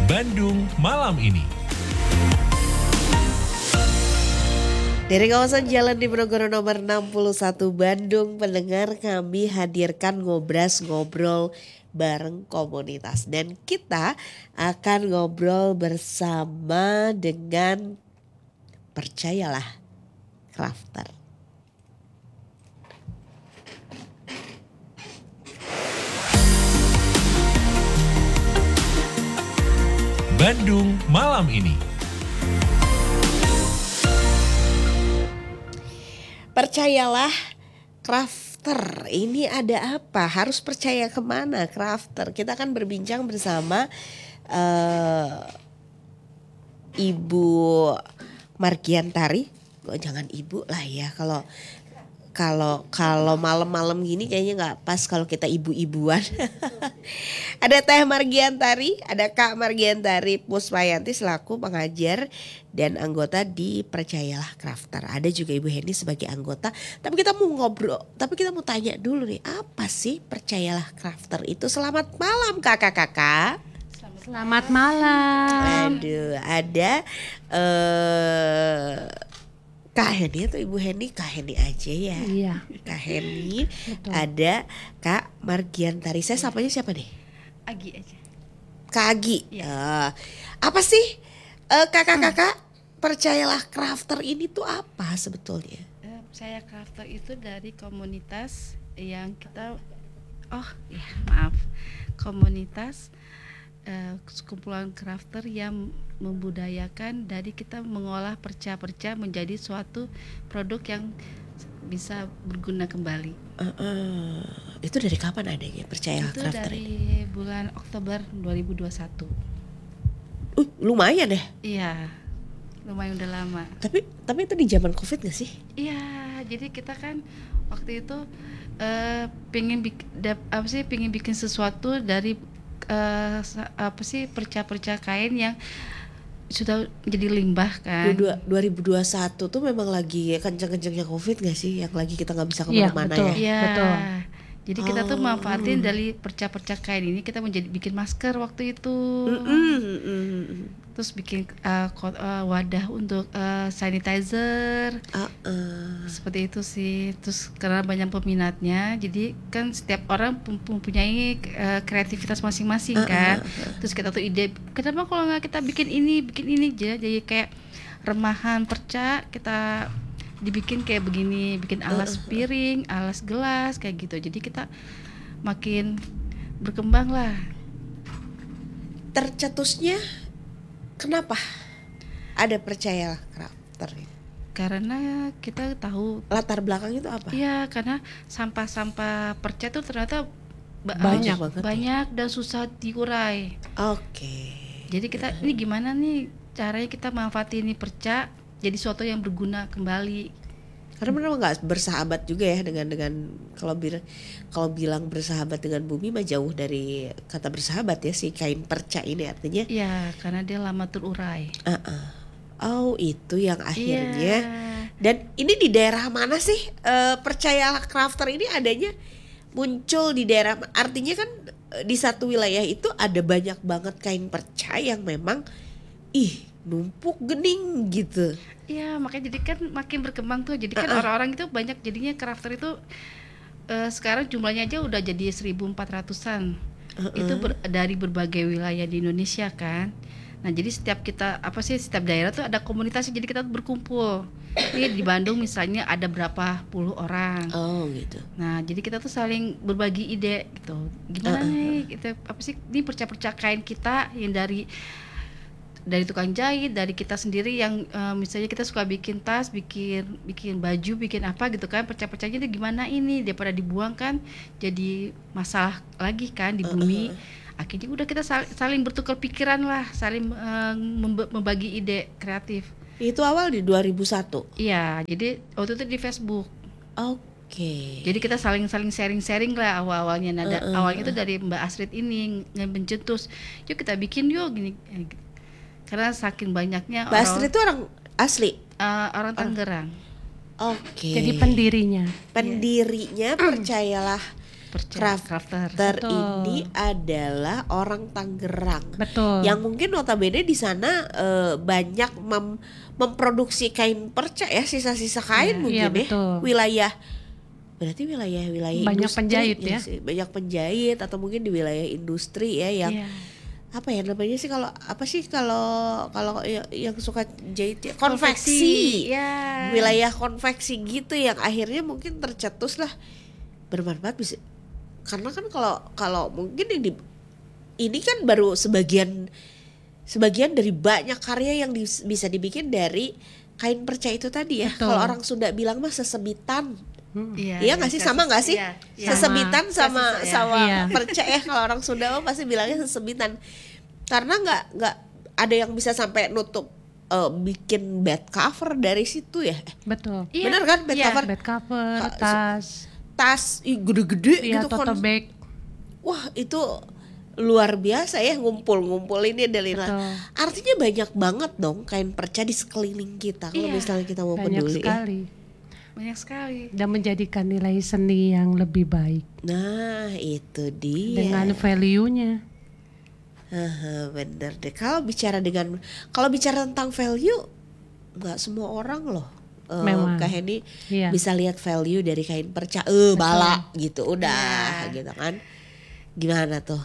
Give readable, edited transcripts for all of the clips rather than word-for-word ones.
Bandung malam ini. Dari kawasan Jalan Diponegoro nomor 61 Bandung, pendengar, kami hadirkan Ngobras Ngobrol bareng komunitas. Dan kita akan ngobrol bersama dengan Percayalah Crafter. Bandung malam ini. Percayalah Crafter, ini ada apa? Harus percaya kemana Crafter? Kita akan berbincang bersama Ibu Margiantari. Oh, jangan ibu lah ya, kalau malam-malam gini kayaknya nggak pas kalau kita ibu-ibuan. Ada Teh Margiantari, ada Kak Margiantari Puspayanti selaku pengajar dan anggota di Percayalah Crafter. Ada juga Ibu Henny sebagai anggota. Tapi kita mau tanya dulu nih, apa sih Percayalah Crafter itu? Selamat malam kakak-kakak. Selamat malam. Aduh, ada Kak Henny atau Ibu Henny? Kak Henny aja ya. Iya. Kak Henny. Betul. Ada Kak Margiantari. Saya sapanya siapa nih? Agi aja. Kak Agi. Iya. Apa sih kakak-kakak Percayalah Crafter ini tuh apa sebetulnya? Saya crafter itu dari komunitas yang kita, komunitas sekumpulan crafter yang membudayakan dari kita mengolah perca-perca menjadi suatu produk yang bisa berguna kembali. Itu dari kapan adanya Percayalah Itu Crafter dari ini? bulan Oktober 2021. Lumayan ya. Iya, lumayan udah lama. Tapi itu di zaman Covid gak sih? Iya, jadi kita kan waktu itu pengen bikin sesuatu dari perca-perca kain yang sudah jadi limbah kan. 2021 tuh memang lagi kenceng-kencengnya Covid gak sih? Yang lagi kita gak bisa kemana-mana betul. ya. Iya. Betul. Jadi kita tuh manfaatin dari perca-perca kain ini, kita bikin masker waktu itu. Terus bikin wadah untuk sanitizer. Seperti itu sih. Terus karena banyak peminatnya, jadi kan setiap orang mempunyai kreativitas masing-masing kan. Terus kita tuh ide, kenapa kalau nggak kita bikin ini jadi kayak remahan perca, kita dibikin kayak begini, bikin alas piring, alas gelas kayak gitu. Jadi kita makin berkembang lah. Tercetusnya kenapa ada Percayalah Crafter? Karena kita tahu Latar belakang itu apa? iya, karena sampah-sampah perca itu ternyata Banyak banget banyak dan susah diurai. Oke. Jadi kita ini gimana nih caranya kita manfaatin ini perca jadi sesuatu yang berguna kembali. Karena memang nggak bersahabat juga ya dengan kalau bilang bersahabat dengan bumi mah jauh dari kata bersahabat ya si kain perca ini artinya. Iya, karena dia lama terurai. Oh itu yang akhirnya. Iya. Dan ini di daerah mana sih Percayalah Crafter ini adanya muncul di daerah? Artinya kan di satu wilayah itu ada banyak banget kain perca yang memang numpuk gening gitu. Iya, makanya jadi kan makin berkembang tuh. Jadi kan orang-orang itu banyak jadinya crafter itu sekarang jumlahnya aja udah jadi 1.400-an. Itu dari berbagai wilayah di Indonesia kan. Nah, jadi setiap daerah tuh ada komunitasnya, jadi kita tuh berkumpul. Ini di Bandung misalnya ada berapa puluh orang. Oh gitu. Nah, jadi kita tuh saling berbagi ide gitu. Gimana nih kita ini perca-perca kain kita yang dari tukang jahit, dari kita sendiri yang misalnya kita suka bikin tas, bikin baju, bikin apa gitu kan, perca-percanya itu gimana ini daripada dibuang kan jadi masalah lagi kan di bumi. Akhirnya udah kita saling bertukar pikiran lah, saling membagi ide kreatif. Itu awal di 2001. Iya, jadi waktu itu di Facebook. Oke. Jadi kita saling sharing lah awalnya. Awalnya itu dari Mbak Astrid ini mencetus, yuk kita bikin yuk gini. Karena saking banyaknya Mbak Astrid itu orang asli? Orang Tangerang. Oke. Jadi pendirinya Percayalah crafter. Betul. ini adalah orang Tangerang. Betul. Yang mungkin notabene di sana banyak memproduksi kain perca ya, sisa-sisa kain mungkin Iya, betul. Wilayah berarti wilayah Banyak industri penjahit ya. sih. Banyak penjahit atau mungkin di wilayah industri ya yang Iya. apa ya namanya sih kalau yang suka jahit ya, konveksi. Ya. Wilayah konveksi gitu yang akhirnya mungkin tercetus lah, bermanfaat bisa karena kan kalau mungkin ini kan baru sebagian dari banyak karya yang bisa dibikin dari kain perca itu tadi ya. Betul. Kalau orang Sunda bilang mah sesebitan. Iya, Iya nggak sih, sama nggak sih? Iya, iya. Sesebitan sama Iya. perca ya. Kalau orang Sunda mah pasti bilangnya sesebitan. Karena nggak ada yang bisa sampai nutup bikin bed cover dari situ ya. Betul. Iya. Bener kan bed Iya. cover? Bed cover, Ka- tas, gede-gede iya, gitu tote kan. bag. Wah itu luar biasa ya, ngumpul ini Delina. Betul. Artinya banyak banget dong kain perca di sekeliling kita kalau Iya. misalnya kita mau Banyak peduli ya. sekali. Banyak sekali. Dan menjadikan nilai seni yang lebih baik Nah itu dia. dengan value-nya. Bener deh. Kalau bicara tentang value, nggak semua orang loh. Memang. Kak Henny Iya. bisa lihat value dari kain perca. Bala gitu, udah Iya. gitu kan. Gimana tuh?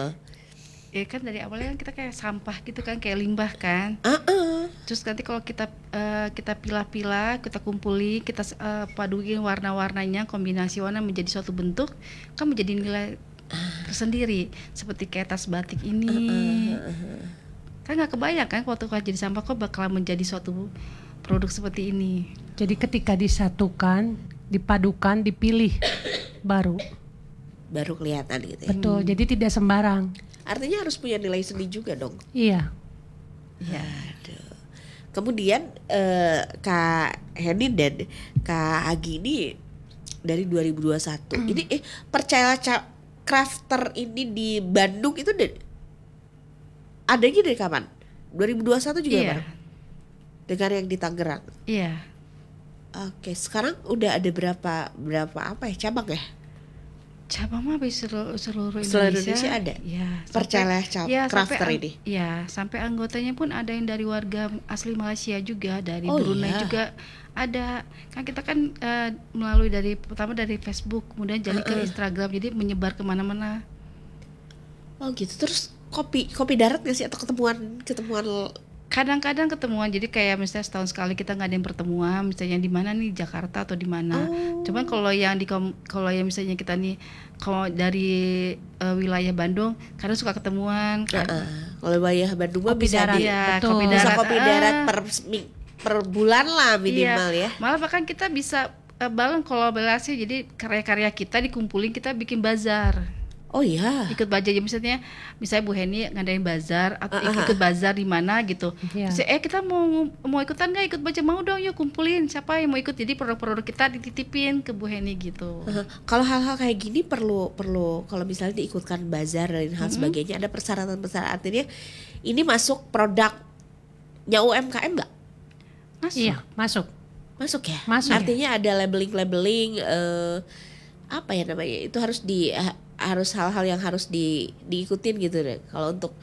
Ya kan dari awalnya kan kita kayak sampah gitu kan, kayak limbah kan. Terus nanti kalau kita pilah-pilah, kita kumpuli, kita paduin warna-warnanya, kombinasi warna menjadi suatu bentuk, kan menjadi nilai tersendiri. Seperti kayak tas batik ini, kan nggak kebayang kan waktu jadi sampah kok bakalan menjadi suatu produk seperti ini. Jadi ketika disatukan, dipadukan, dipilih baru. Baru kelihatan gitu ya. Betul. Jadi tidak sembarang. Artinya harus punya nilai seni juga dong. Iya. Ya. Aduh. Kemudian Kak Henny dan Kak Agi ini dari 2021. Ini percayalah crafter ini di Bandung itu adanya dari kapan? 2021 juga Iya. bareng? Dengan yang di Tangerang. Iya. Oke, sekarang udah ada berapa apa ya cabang ya? Cabang mah di seluruh Seluruh Indonesia ada? Ya. Percayalah crafter sampai ini. Ya, sampai anggotanya pun ada yang dari warga asli Malaysia juga, dari Oh, Brunei iya. juga ada. Kan kita kan melalui pertama dari Facebook, kemudian jadi ke Instagram, jadi menyebar kemana-mana. Oh gitu. Terus kopi darat nggak sih atau ketemuan Kadang-kadang ketemuan, jadi kayak misalnya setahun sekali kita ngadain pertemuan, misalnya di mana nih, Jakarta atau di mana. Cuman kalau yang misalnya kita nih kalau dari wilayah Bandung, kadang suka ketemuan. kalau wilayah Bandung mah Kopi bisa darat. Iya, Betul. kopi bisa darat. kopi darat per bulan lah minimal Iya. ya. Malah bahkan kita bisa bareng kolaborasi, jadi karya-karya kita dikumpulin, kita bikin bazar. Oh iya. Ikut bazar, misalnya Bu Henny ngadain bazar atau ikut bazar di mana gitu. Iya. Terus, kita mau ikutan nggak, ikut bazar, mau dong, yuk kumpulin siapa yang mau ikut, jadi produk-produk kita dititipin ke Bu Henny gitu. Kalau hal-hal kayak gini perlu kalau misalnya diikutkan bazar dan hal sebagainya, ada persyaratan-persyaratan. Artinya ini masuk produknya UMKM nggak? Masuk. Iya, masuk. Masuk ya? Masuk. Artinya ada labeling apa ya namanya? Itu harus hal-hal yang harus diikutin gitu deh. Kalau untuk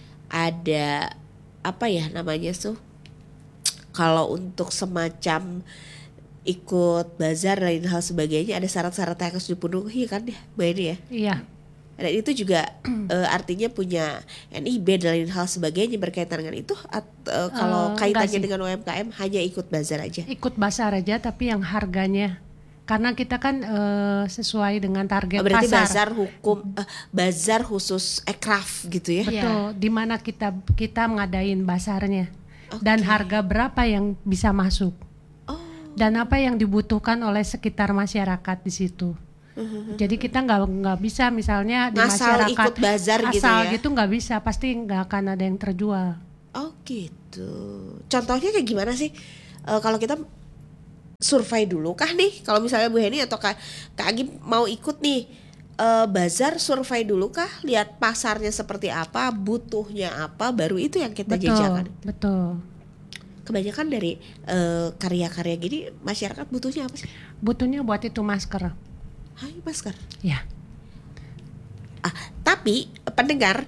ada apa ya namanya tuh? Kalau untuk semacam ikut bazar dan hal sebagainya ada syarat-syarat yang harus dipenuhi kan ya, Mbak Eni ya? Iya. Dan itu juga artinya punya NIB dan hal sebagainya berkaitan dengan itu. Kalau Enggak kaitannya sih. dengan UMKM hanya ikut bazar aja. Ikut bazar aja tapi yang harganya, karena kita kan sesuai dengan target Berarti pasar. bazar khusus craft gitu ya. Betul, di mana kita ngadain bazarnya. Dan harga berapa yang bisa masuk. Dan apa yang dibutuhkan oleh sekitar masyarakat di situ. Jadi kita nggak bisa misalnya di Ngasal masyarakat ikut bazar gitu asal ya? gitu nggak bisa, pasti nggak akan ada yang terjual. Oh gitu. Contohnya kayak gimana sih? Kalau kita survei dulu kah nih? Kalau misalnya Bu Henny atau Kak Agi mau ikut nih bazar, survei dulu kah? Lihat pasarnya seperti apa, butuhnya apa, baru itu yang kita jajakan. Betul. Kebanyakan dari karya-karya gini masyarakat butuhnya apa sih? Butuhnya buat itu masker. Hai masker. Ya. Tapi pendengar,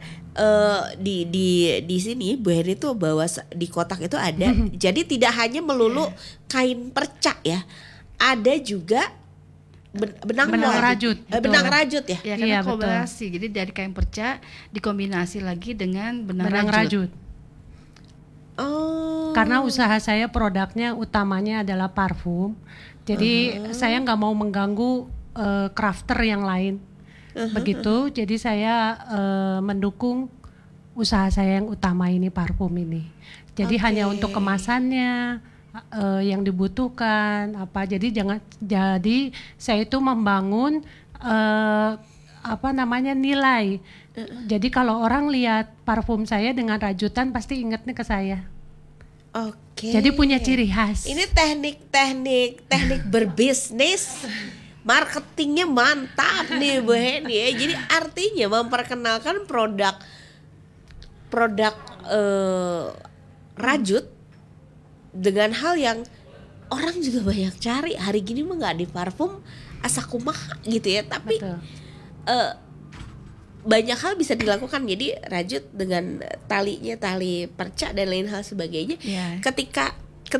di sini Bu Heni tuh bawa di kotak itu ada. Jadi tidak hanya melulu kain perca ya, ada juga benang rajut. Benang rajut ya. Ya, karena Iya, betul. kolaborasi. Jadi dari kain perca dikombinasi lagi dengan benang Benang rajut. Oh. Karena usaha saya produknya utamanya adalah parfum. Jadi saya nggak mau mengganggu crafter yang lain. Begitu. Jadi saya mendukung usaha saya yang utama ini, parfum ini. Jadi hanya untuk kemasannya yang dibutuhkan apa. Jadi saya itu membangun nilai. Jadi kalau orang lihat parfum saya dengan rajutan pasti ingatnya ke saya. Oke. Jadi punya ciri khas. Ini teknik berbisnis, marketingnya mantap nih Bu Heni ya. Jadi artinya memperkenalkan produk rajut dengan hal yang orang juga banyak cari. Hari gini mah nggak di parfum asa kumaha gitu ya. Tapi banyak hal bisa dilakukan. Jadi rajut dengan tali perca dan lain hal sebagainya. Ya. Ketika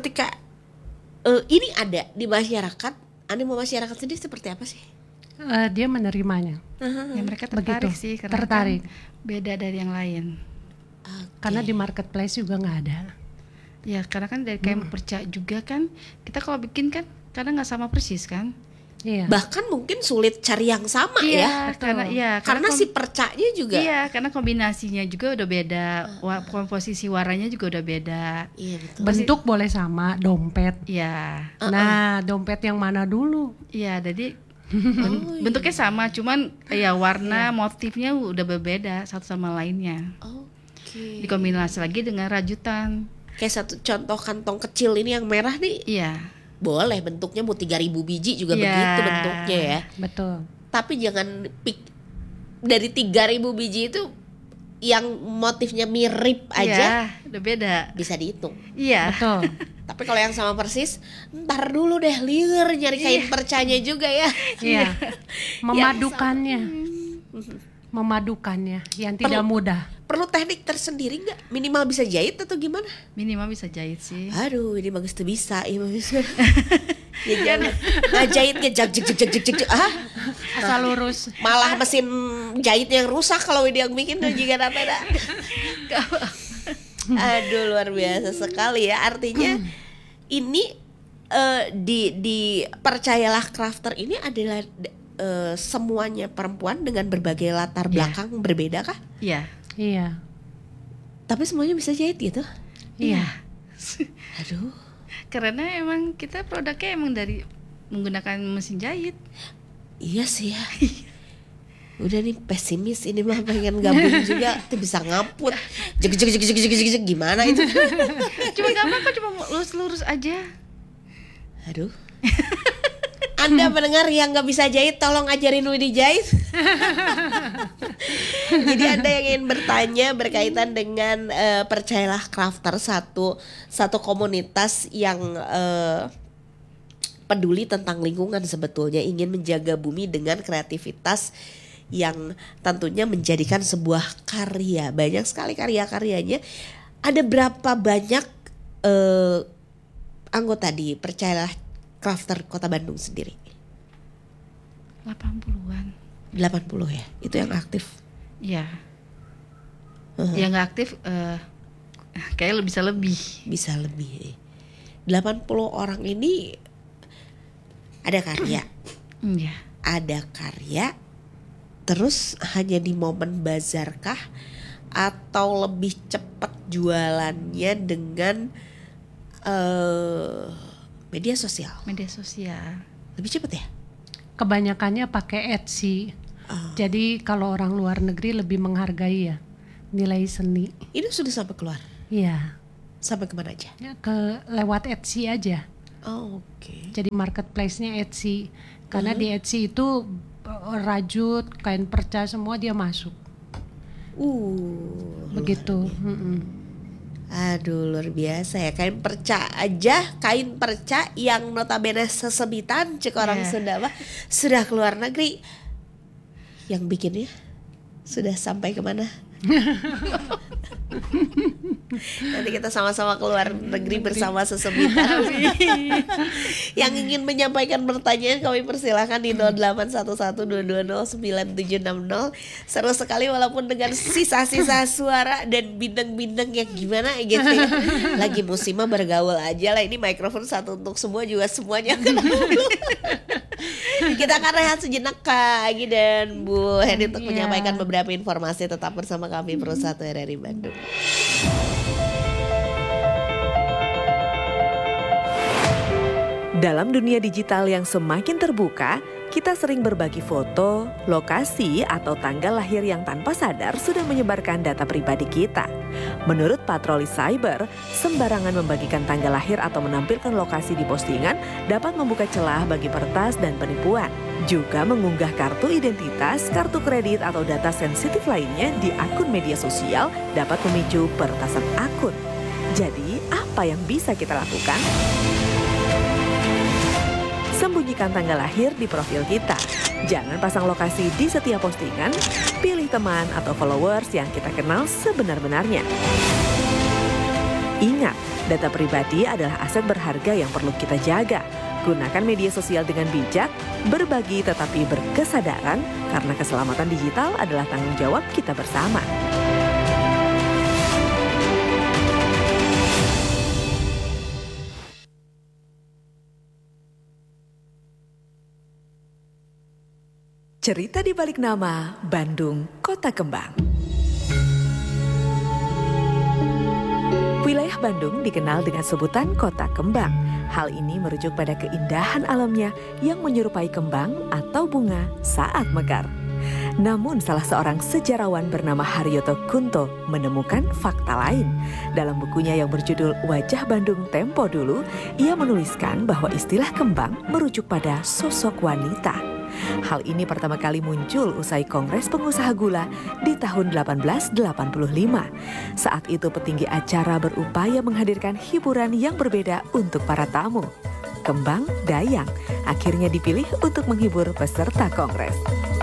ini ada di masyarakat, animo masyarakat sendiri seperti apa sih? Dia menerimanya. Ya, mereka tertarik Begitu. sih karena Tertarik. kan beda dari yang lain. Karena di marketplace juga nggak ada. Ya, karena kan dari kain perca juga kan kita kalau bikin kan kadang nggak sama persis kan. Iya. Bahkan mungkin sulit cari yang sama ya. Karena Si percanya juga. Iya, karena kombinasinya juga udah beda, komposisi warnanya juga udah beda. Iya betul. Bentuk boleh sama, dompet. Iya. Nah, dompet yang mana dulu? Iya, jadi bentuknya sama, cuman ya warna motifnya udah berbeda satu sama lainnya. Oke. Dikombinasi lagi dengan rajutan. Kayak satu contoh kantong kecil ini yang merah nih. Iya. Boleh bentuknya mau 3.000 biji juga Iya. begitu bentuknya ya. Betul. Tapi jangan dari 3.000 biji itu yang motifnya mirip aja Iya, udah beda. bisa dihitung. Iya. Betul. Tapi kalau yang sama persis, ntar dulu deh liar nyari kain percanya juga ya. Iya. Memadukannya yang tidak mudah. Perlu teknik tersendiri nggak? Minimal bisa jahit atau gimana? Minimal bisa jahit sih. Aduh, ini bagus tuh bisa, ya bagus. Ya jangan ngajahitnya jag. Asal lurus. Malah mesin jahitnya yang rusak kalau dia yang bikin tuh jika ada. Aduh, luar biasa sekali ya. Artinya ini percayalah crafter ini adalah semuanya perempuan dengan berbagai latar belakang berbeda kah? Iya. Iya. Tapi semuanya bisa jahit gitu? Iya. Aduh. Karena emang kita produknya emang dari menggunakan mesin jahit. Iya sih ya. Udah nih pesimis ini mah pengen gabung juga tuh bisa ngaput. Jeg gimana itu? Cuma gak apa-apa, cuma lurus-lurus aja. Aduh. Anda pendengar yang nggak bisa jahit, tolong ajarin Widi jahit. Jadi Anda yang ingin bertanya berkaitan dengan percayalah crafter, satu komunitas yang peduli tentang lingkungan, sebetulnya ingin menjaga bumi dengan kreativitas yang tentunya menjadikan sebuah karya. Banyak sekali karya-karyanya. Ada berapa banyak anggota di percayalah crafter Kota Bandung sendiri? 80-an. 80 ya, itu yang aktif. Iya. Yang nggak aktif kayaknya bisa lebih. Bisa lebih. 80 orang ini ada karya. Iya. Ada karya. Terus hanya di momen bazar kah? Atau lebih cepat jualannya dengan media sosial? Media sosial. Lebih cepat ya? Kebanyakannya pakai Etsy. Jadi kalau orang luar negeri lebih menghargai ya nilai seni. Ini sudah sampai keluar? Iya. Sampai kemana aja? Ya, lewat Etsy aja. Oh, oke. Jadi marketplace-nya Etsy. Karena di Etsy itu rajut, kain perca semua dia masuk. Begitu. Aduh, luar biasa ya. Kain perca aja, kain perca yang notabene sesebitan cek orang Sunda mah sudah keluar negeri. Yang bikinnya Sudah sampai kemana? Nanti kita sama-sama keluar negeri bersama sesebitar. Yang ingin menyampaikan pertanyaan kami persilahkan di 0811220970. Seru sekali walaupun dengan sisa-sisa suara dan bintang-bintang yang gimana gitu ya. Lagi musimnya bergaul aja lah, ini mikrofon satu untuk semua juga semuanya kena dulu. Kita akan rehat sejenak Kak Agi dan Bu Heni untuk menyampaikan beberapa informasi. Tetap bersama kami Pro 1 RRI Bandung. Dalam dunia digital yang semakin terbuka, kita sering berbagi foto, lokasi, atau tanggal lahir yang tanpa sadar sudah menyebarkan data pribadi kita. Menurut patroli cyber, sembarangan membagikan tanggal lahir atau menampilkan lokasi di postingan dapat membuka celah bagi peretas dan penipuan. Juga mengunggah kartu identitas, kartu kredit, atau data sensitif lainnya di akun media sosial dapat memicu peretasan akun. Jadi, apa yang bisa kita lakukan? Sembunyikan tanggal lahir di profil kita. Jangan pasang lokasi di setiap postingan. Pilih teman atau followers yang kita kenal sebenar-benarnya. Ingat, data pribadi adalah aset berharga yang perlu kita jaga. Gunakan media sosial dengan bijak, berbagi tetapi berkesadaran, karena keselamatan digital adalah tanggung jawab kita bersama. Cerita di balik nama Bandung, Kota Kembang. Wilayah Bandung dikenal dengan sebutan Kota Kembang. Hal ini merujuk pada keindahan alamnya yang menyerupai kembang atau bunga saat mekar. Namun salah seorang sejarawan bernama Haryoto Kunto menemukan fakta lain. Dalam bukunya yang berjudul Wajah Bandung Tempo Dulu, ia menuliskan bahwa istilah kembang merujuk pada sosok wanita. Hal ini pertama kali muncul usai Kongres Pengusaha Gula di tahun 1885. Saat itu petinggi acara berupaya menghadirkan hiburan yang berbeda untuk para tamu. Kembang Dayang akhirnya dipilih untuk menghibur peserta Kongres.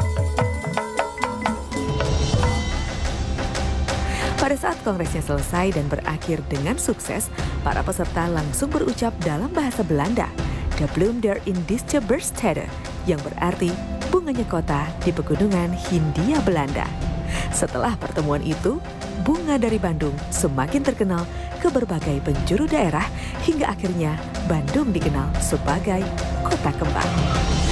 Pada saat kongresnya selesai dan berakhir dengan sukses, para peserta langsung berucap dalam bahasa Belanda, "De bloem der Indische Berstede," yang berarti bunganya kota di pegunungan Hindia Belanda. Setelah pertemuan itu, bunga dari Bandung semakin terkenal ke berbagai penjuru daerah hingga akhirnya Bandung dikenal sebagai Kota Kembang.